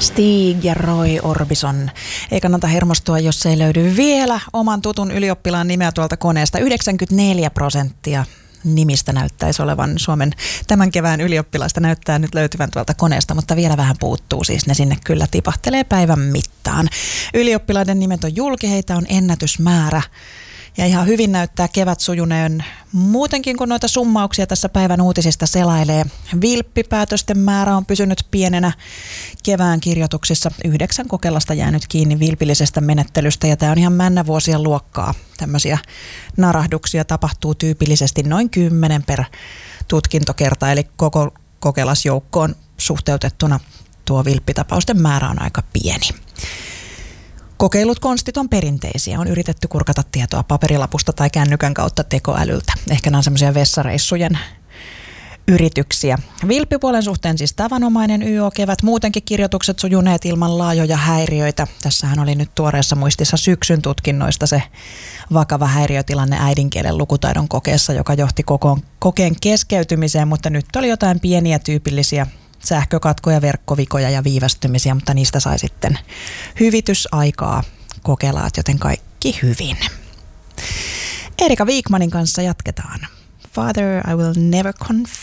Stig ja Roy Orbison. Ei kannata hermostua, jos ei löydy vielä oman tutun ylioppilaan nimeä tuolta koneesta. 94% nimistä näyttäisi olevan Suomen tämän kevään ylioppilaista näyttää nyt löytyvän tuolta koneesta, mutta vielä vähän puuttuu, siis ne sinne kyllä tipahtelee päivän mittaan. Ylioppilaiden nimet on julki, heitä on ennätysmäärä. Ja ihan hyvin näyttää kevät sujuneen muutenkin, kun noita summauksia tässä päivän uutisista selailee. Vilppipäätösten määrä on pysynyt pienenä kevään kirjoituksissa. 9 kokelasta jäänyt kiinni vilpillisestä menettelystä ja tämä on ihan männävuosien luokkaa. Tämmöisiä narahduksia tapahtuu tyypillisesti noin 10 per tutkintokerta, eli koko kokelasjoukkoon suhteutettuna tuo vilppitapausten määrä on aika pieni. Kokeilut konstit on perinteisiä. On yritetty kurkata tietoa paperilapusta tai kännykän kautta tekoälyltä. Ehkä nämä on semmoisia vessareissujen yrityksiä. Vilppipuolen suhteen siis tavanomainen YO-kevät. Muutenkin kirjoitukset sujuneet ilman laajoja häiriöitä. Tässähän oli nyt tuoreessa muistissa syksyn tutkinnoista se vakava häiriötilanne äidinkielen lukutaidon kokeessa, joka johti kokeen keskeytymiseen, mutta nyt oli jotain pieniä tyypillisiä sähkökatkoja, verkkovikoja ja viivästymisiä, mutta niistä sai sitten hyvitysaikaa kokelaat, joten kaikki hyvin. Erika Wikmanin kanssa jatketaan. Father, I will never confess.